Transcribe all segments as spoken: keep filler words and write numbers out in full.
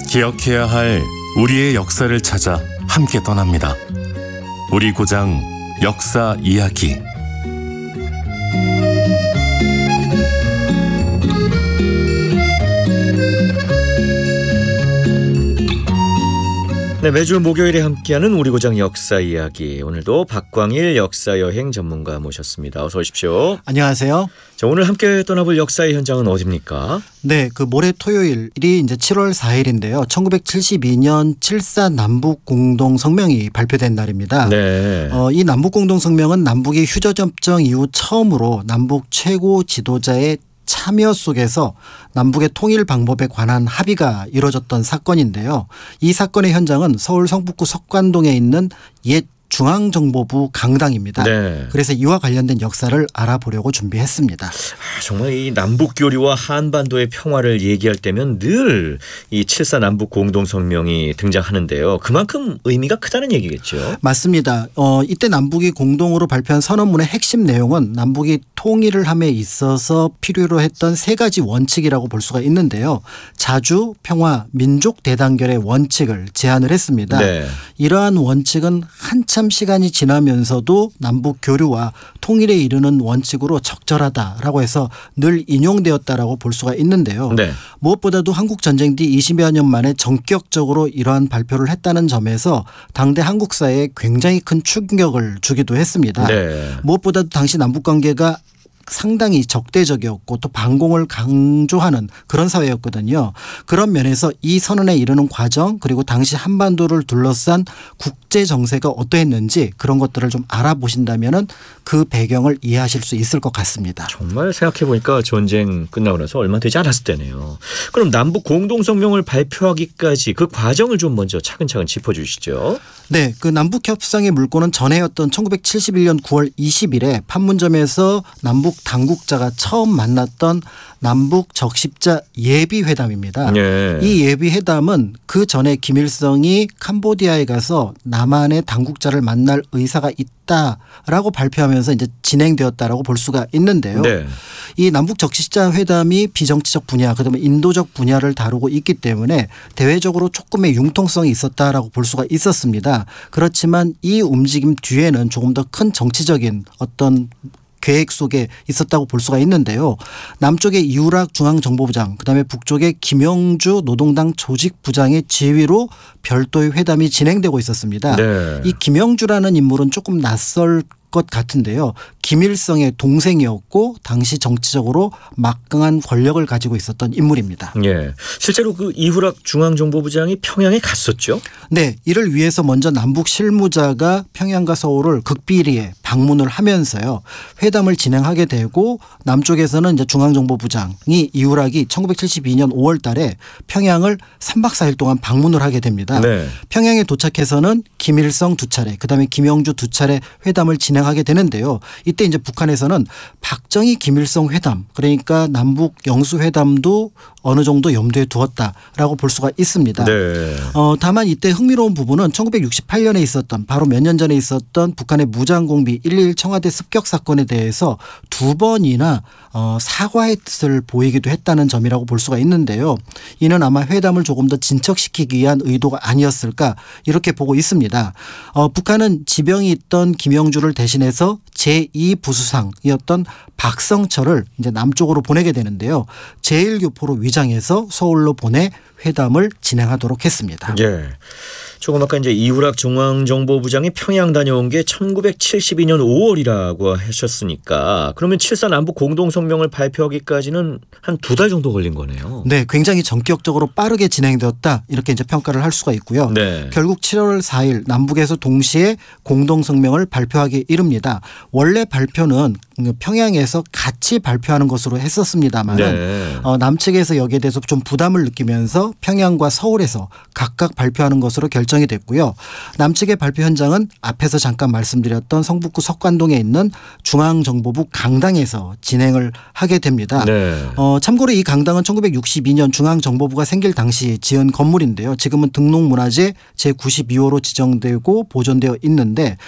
기억해야 할 우리의 역사를 찾아 함께 떠납니다. 우리 고장 역사 이야기. 네, 매주 목요일에 함께하는 우리 고장 역사 이야기. 오늘도 박광일 역사여행 전문가 모셨습니다. 어서 오십시오. 안녕하세요. 자, 오늘 함께 떠나볼 역사의 현장은 어디입니까? 네, 그 모레 토요일이 이제 칠월 사일인데요. 천구백칠십이 년 칠사 남북공동성명이 발표된 날입니다. 네. 어, 이 남북공동성명은 남북이 휴전협정 이후 처음으로 남북 최고 지도자의 참여 속에서 남북의 통일 방법에 관한 합의가 이루어졌던 사건인데요. 이 사건의 현장은 서울 성북구 석관동에 있는 옛 중앙정보부 강당입니다. 네. 그래서 이와 관련된 역사를 알아보려고 준비했습니다. 아, 정말 이 남북 교류와 한반도의 평화를 얘기할 때면 늘 이 칠사 남북 공동성명이 등장하는데요. 그만큼 의미가 크다는 얘기겠죠. 맞습니다. 어, 이때 남북이 공동으로 발표한 선언문의 핵심 내용은 남북이 통일을 함에 있어서 필요로 했던 세 가지 원칙이라고 볼 수가 있는데요. 자주, 평화, 민족 대단결의 원칙을 제안을 했습니다. 네. 이러한 원칙은 한참 시간이 지나면서도 남북 교류와 통일에 이르는 원칙으로 적절하다라고 해서 늘 인용되었다라고 볼 수가 있는데요. 네. 무엇보다도 한국 전쟁 뒤 이십여 년 만에 전격적으로 이러한 발표를 했다는 점에서 당대 한국 사회에 굉장히 큰 충격을 주기도 했습니다. 네. 무엇보다도 당시 남북 관계가 상당히 적대적이었고 또 반공을 강조하는 그런 사회였거든요. 그런 면에서 이 선언에 이르는 과정 그리고 당시 한반도를 둘러싼 국제 정세가 어떠했는지 그런 것들을 좀 알아보신다면 그 배경을 이해하실 수 있을 것 같습니다. 정말 생각해 보니까 전쟁 끝나고 나서 얼마 되지 않았을 때네요. 그럼 남북 공동성명을 발표하기까지 그 과정을 좀 먼저 차근차근 짚어주시죠. 네, 그 남북 협상의 물꼬는 전해였던 천구백칠십일 년 구월 이십일에 판문점에서 남북 당국자가 처음 만났던 남북 적십자 예비회담입니다. 네. 이 예비회담은 그 전에 김일성이 캄보디아에 가서 남한의 당국자를 만날 의사가 있다라고 발표하면서 이제 진행되었다라고 볼 수가 있는데요. 네. 이 남북 적십자 회담이 비정치적 분야, 그다음에 인도적 분야를 다루고 있기 때문에 대외적으로 조금의 융통성이 있었다라고 볼 수가 있었습니다. 그렇지만 이 움직임 뒤에는 조금 더 큰 정치적인 어떤 계획 속에 있었다고 볼 수가 있는데요. 남쪽의 이우락 중앙정보부장 그다음에 북쪽의 김영주 노동당 조직부장의 지휘로 별도의 회담이 진행되고 있었습니다. 네. 이 김영주라는 인물은 조금 낯설 것 같은데요. 김일성의 동생이었고 당시 정치적으로 막강한 권력을 가지고 있었던 인물입니다. 예. 실제로 그 이후락 중앙정보부장이 평양에 갔었죠? 네. 이를 위해서 먼저 남북 실무자가 평양과 서울을 극비리에 방문을 하면서요. 회담을 진행하게 되고 남쪽에서는 이제 중앙정보부장이 이후락이 천구백칠십이 년 오월 달에 평양을 삼 박 사 일 동안 방문을 하게 됩니다. 네. 평양에 도착해서는 김일성 두 차례 그다음에 김영주 두 차례 회담을 진행하게 되는데요. 이때 이제 북한에서는 박정희 김일성 회담 그러니까 남북 영수회담도 어느 정도 염두에 두었다라고 볼 수가 있습니다. 네. 어, 다만 이때 흥미로운 부분은 천구백육십팔 년에 있었던 바로 몇 년 전에 있었던 북한의 무장공비 일일 청와대 습격 사건에 대해서 두 번이나 어, 사과의 뜻을 보이기도 했다는 점이라고 볼 수가 있는데요. 이는 아마 회담을 조금 더 진척시키기 위한 의도가 아니었을까 이렇게 보고 있습니다. 어, 북한은 지병이 있던 김영주를 대신해서 제이 부수상이었던 박성철을 이제 남쪽으로 보내게 되는데요. 제일 교포로 위장해서 서울로 보내 회담을 진행하도록 했습니다. 예. 조금 아까 이제 이후락 중앙정보부장이 평양 다녀온 게 천구백칠십이 년 오월이라고 하셨으니까 그러면 칠사 남북 공동성명을 발표하기까지는 한 두 달 정도 걸린 거네요. 네, 굉장히 전격적으로 빠르게 진행되었다 이렇게 이제 평가를 할 수가 있고요. 네. 결국 칠월 사일 남북에서 동시에 공동성명을 발표하기 이릅니다. 원래 발표는 평양에서 같이 발표하는 것으로 했었습니다만 네. 어, 남측에서 여기에 대해서 좀 부담을 느끼면서 평양과 서울에서 각각 발표하는 것으로 결정이 됐고요. 남측의 발표 현장은 앞에서 잠깐 말씀드렸던 성북구 석관동에 있는 중앙정보부 강당에서 진행을 하게 됩니다. 네. 어, 참고로 이 강당은 천구백육십이 년 중앙정보부가 생길 당시 지은 건물인데요. 지금은 등록문화재 제구십이 호로 지정되고 보존되어 있는데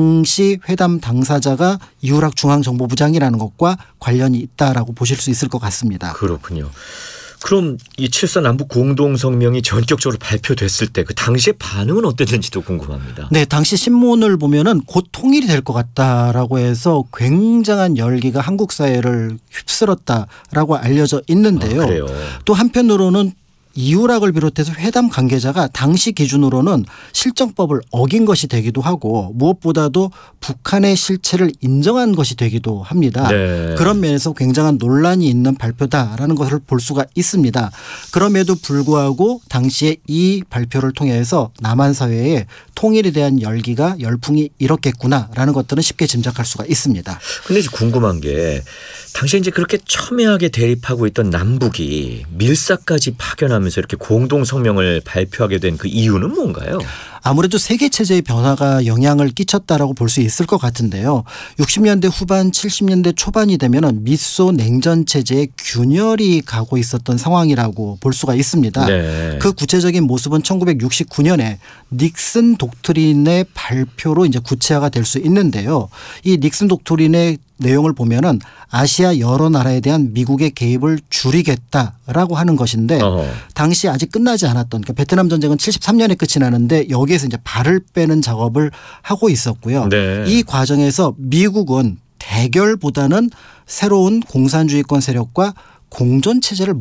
당시 회담 당사자가 이후락 중앙정보부장이라는 것과 관련이 있다라고 보실 수 있을 것 같습니다. 그렇군요. 그럼 이 칠사 남북 공동 성명이 전격적으로 발표됐을 때 그 당시의 반응은 어땠는지도 궁금합니다. 네, 당시 신문을 보면은 곧 통일이 될 것 같다라고 해서 굉장한 열기가 한국 사회를 휩쓸었다라고 알려져 있는데요. 아, 그래요. 또 한편으로는 이우락을 비롯해서 회담 관계자가 당시 기준으로는 실정법을 어긴 것이 되기도 하고 무엇보다도 북한의 실체를 인정한 것이 되기도 합니다. 네. 그런 면에서 굉장한 논란이 있는 발표다라는 것을 볼 수가 있습니다. 그럼에도 불구하고 당시에 이 발표를 통해서 남한 사회에 통일에 대한 열기가 열풍이 일었겠구나라는 것들은 쉽게 짐작할 수가 있습니다. 근데 이제 궁금한 게 당시에 이제 그렇게 첨예하게 대립하고 있던 남북이 밀사까지 파견하면서 이렇게 공동 성명을 발표하게 된 그 이유는 뭔가요? 아무래도 세계 체제의 변화가 영향을 끼쳤다라고 볼 수 있을 것 같은데요. 육십 년대 후반 칠십 년대 초반이 되면은 미소 냉전 체제의 균열이 가고 있었던 상황이라고 볼 수가 있습니다. 네. 그 구체적인 모습은 천구백육십구 년에 닉슨 독트린의 발표로 이제 구체화가 될 수 있는데요. 이 닉슨 독트린의 내용을 보면은 아시아 여러 나라에 대한 미국의 개입을 줄이겠다라고 하는 것인데 어허. 당시 아직 끝나지 않았던 그러니까 베트남 전쟁은 칠십삼 년에 끝이 나는데 여기에서 이제 발을 빼는 작업을 하고 있었고요. 네. 이 과정에서 미국은 대결보다는 새로운 공산주의권 세력과 공존 체제를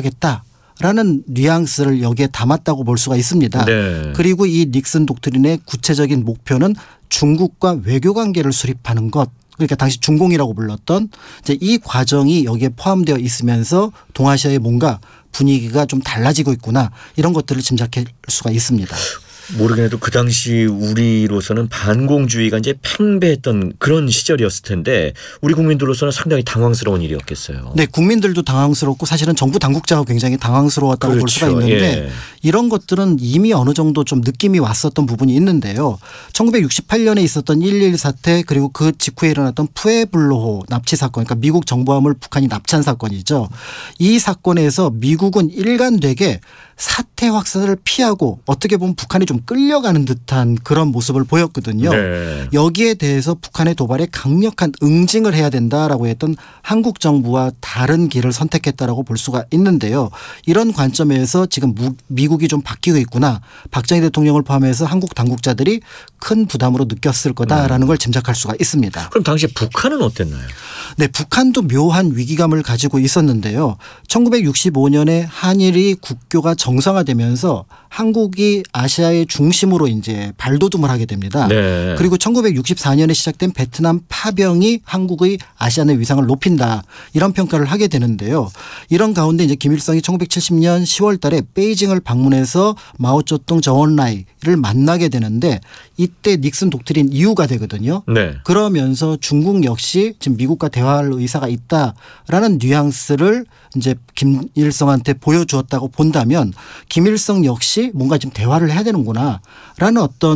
모색하겠다라는 뉘앙스를 여기에 담았다고 볼 수가 있습니다. 네. 그리고 이 닉슨 독트린의 구체적인 목표는 중국과 외교 관계를 수립하는 것. 그러니까 당시 중공이라고 불렀던 이제 이 과정이 여기에 포함되어 있으면서 동아시아의 뭔가 분위기가 좀 달라지고 있구나 이런 것들을 짐작할 수가 있습니다. 모르긴 해도 그 당시 우리로서는 반공주의가 이제 팽배했던 그런 시절이었을 텐데 우리 국민들로서는 상당히 당황스러운 일이었겠어요. 네, 국민들도 당황스럽고 사실은 정부 당국자가 굉장히 당황스러웠다고 그렇죠. 볼 수가 있는데 예. 이런 것들은 이미 어느 정도 좀 느낌이 왔었던 부분이 있는데요. 천구백육십팔 년에 있었던 일일 사태 그리고 그 직후에 일어났던 푸에블로호 납치 사건 그러니까 미국 정보함을 북한이 납치한 사건이죠. 이 사건에서 미국은 일관되게 사태 확산을 피하고 어떻게 보면 북한이 좀 끌려가는 듯한 그런 모습을 보였거든요. 네. 여기에 대해서 북한의 도발에 강력한 응징을 해야 된다라고 했던 한국 정부와 다른 길을 선택했다라고 볼 수가 있는데요. 이런 관점에서 지금 미국이 좀 바뀌고 있구나. 박정희 대통령을 포함해서 한국 당국자들이 큰 부담으로 느꼈을 거다라는 걸 짐작할 수가 있습니다. 그럼 당시 북한은 어땠나요? 네, 북한도 묘한 위기감을 가지고 있었는데요. 천구백육십오 년에 한일이 국교가 정상화되면서 한국이 아시아의 중심으로 이제 발돋움을 하게 됩니다. 네. 그리고 천구백육십사 년에 시작된 베트남 파병이 한국의 아시아 내 위상을 높인다. 이런 평가를 하게 되는데요. 이런 가운데 이제 김일성이 천구백칠십 년 시월 달에 베이징을 방문해서 마오쩌둥 저원라이를 만나게 되는데 이때 닉슨 독트린 이유가 되거든요. 네. 그러면서 중국 역시 지금 미국과 대화할 의사가 있다라는 뉘앙스를 이제 김일성한테 보여주었다고 본다면 김일성 역시 뭔가 지금 대화를 해야 되는구나라는 어떤